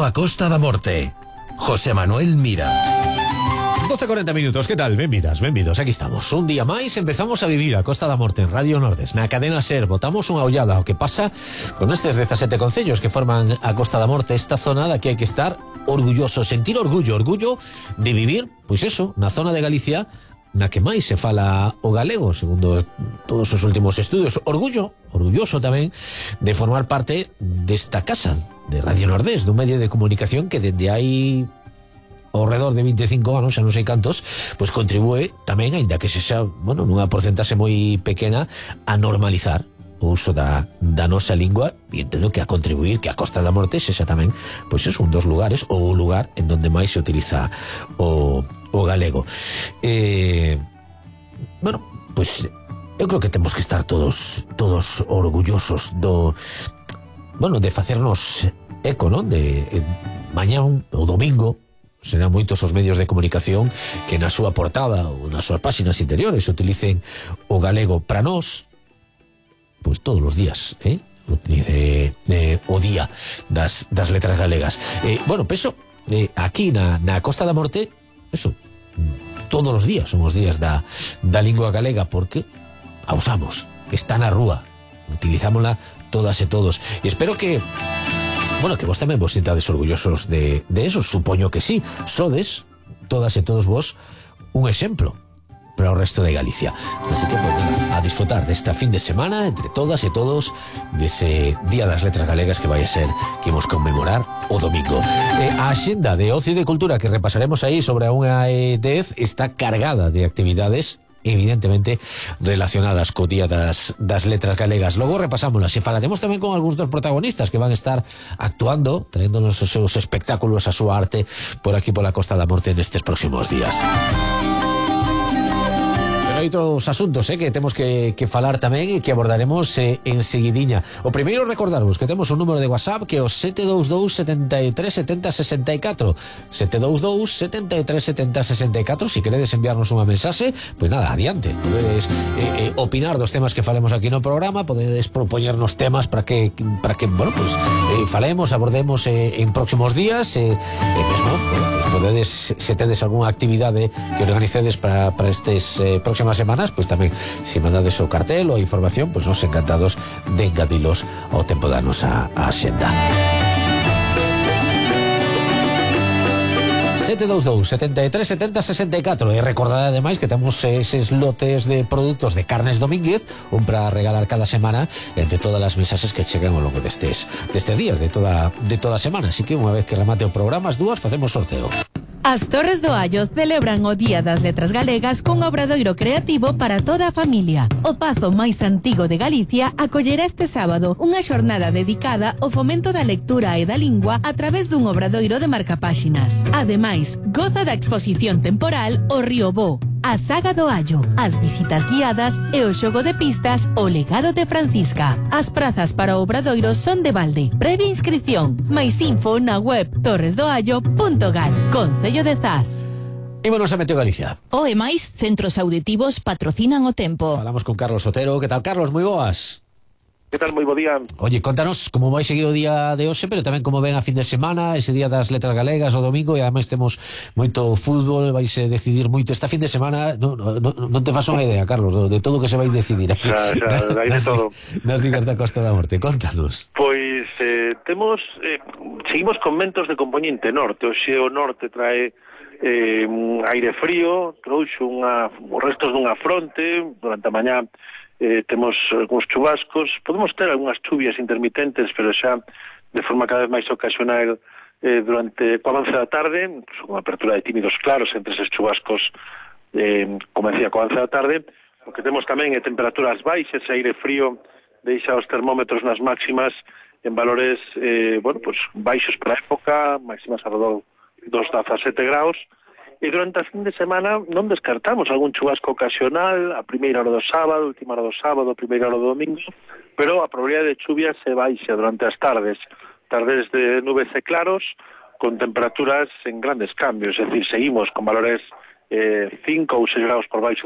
a Costa da Morte. José Manuel Mira. 12:40 minutos, que tal? Benvidas, benvidos, aquí estamos. Un día máis empezamos a vivir a Costa da Morte en Radio Nordes, na cadena SER. Botamos unha ollada ao que pasa con estes 17 concellos que forman a Costa da Morte, esta zona da que hai que estar orgulloso, sentir orgullo de vivir, pois eso, na zona de Galicia na que máis se fala o galego, segundo todos os últimos estudios. Orgulloso tamén de formar parte desta casa de Radio Nordés, dun medio de comunicación que dende hai ao redor de 25 anos, xa non sei cantos, pois contribúe tamén, aínda que sexa, bueno, nunha porcentaxe moi pequena, a normalizar o uso da nosa lingua, e entendo que a contribuir que a Costa da Morte sexa tamén, pois é un dos lugares, ou o lugar en donde máis se utiliza o galego. Bueno, pois eu creo que temos que estar todos orgullosos de facernos eco, non? De mañá ou domingo serán moitos os medios de comunicación que na súa portada ou nas súas páxinas interiores utilicen o galego. Para nós, pois todos os días, o día das letras galegas. Bueno, penso, aquí na Costa da Morte, eso, todos os días son os días da lingua galega, porque a usamos, está na rúa, utilizámola todas e todos. E espero que vos tamén vos sintades orgullosos de eso. Supoño que sí. Sodes, todas e todos vos, un exemplo para o resto de Galicia. Así que, a disfrutar desta fin de semana entre todas e todos dese Día das Letras Galegas que vai a ser que imos conmemorar o domingo. A axenda de ocio e de cultura que repasaremos aí sobre a 1:10 está cargada de actividades evidentemente relacionadas co Día das Letras Galegas. Logo repasámolas e falaremos tamén con algúns dos protagonistas que van a estar actuando, traéndonos os seus espectáculos, a súa arte por aquí pola Costa da Morte nestes próximos días. Hai outros asuntos que temos que falar tamén e que abordaremos en seguidiña. O primeiro, recordarvos que temos un número de WhatsApp que é o 722 73 70 64 722 73 70 64. Se queredes enviarnos unha mensaxe, pois nada, adiante. Podedes opinar dos temas que falemos aquí no programa, podedes propoñernos temas para que bueno, pois falemos, abordemos en próximos días, mesmo, pois podedes, se tedes algunha actividade que organicedes para estes próximas semanas, pois tamén se mandades o cartel ou a información, pois nos encantados de engadilos ao tempo da nosa axenda. 722 73 70 64. E recordad ademais que temos eses lotes de produtos de Carnes Domínguez, un para regalar cada semana entre todas as mensaxes que chegan ao longo destes días, de toda a semana. Así que unha vez que remate o programa, as dúas facemos sorteo. As Torres do Allo celebran o Día das Letras Galegas cun obradoiro creativo para toda a familia. O pazo máis antigo de Galicia acollerá este sábado unha xornada dedicada ao fomento da lectura e da lingua a través dun obradoiro de marcapáxinas. Ademais, goza da exposición temporal O Río Bo, a Saga do Allo, as visitas guiadas e o xogo de pistas O Legado de Francisca. As prazas para o obradoiro son de balde. Previa inscripción. Máis info na web torresdoallo.gal. Concello de Zas. Ímonos a Meteo Galicia. O e máis, centros auditivos patrocinan o tempo. Falamos con Carlos Otero. Que tal, Carlos? Moi boas. Que tal? Moi bo día. Oye, contanos como vai seguir o día de hoxe, pero tamén como ven a fin de semana, ese Día das Letras Galegas o domingo, e ademais temos moito fútbol, vais a decidir moito esta fin de semana. Non te faço unha idea, Carlos, de todo o que se vai decidir aquí. Xa, hai de todo. Nas ligas da Costa da Morte, contanos. Pois seguimos con ventos de componente norte. Hoxe o norte trae aire frío, trouxo os restos dunha fronte. Durante a mañá temos algúns chubascos, podemos ter algunhas chuvias intermitentes, pero xa de forma cada vez máis ocasional durante o avance da tarde, con apertura de tímidos claros entre eses chubascos, como decía, co avance da tarde. O que temos tamén é temperaturas baixas, aire frío deixa os termómetros nas máximas en valores baixos para a época, máximas alrededor dos 17 graus. E durante a fin de semana non descartamos algún chubasco ocasional, a primeira hora do sábado, última hora do sábado, a primeira hora do domingo, pero a probabilidade de chuvia se baixa durante as tardes de nubes e claros, con temperaturas en grandes cambios, é dicir, seguimos con valores 5 ou 6 graus por baixo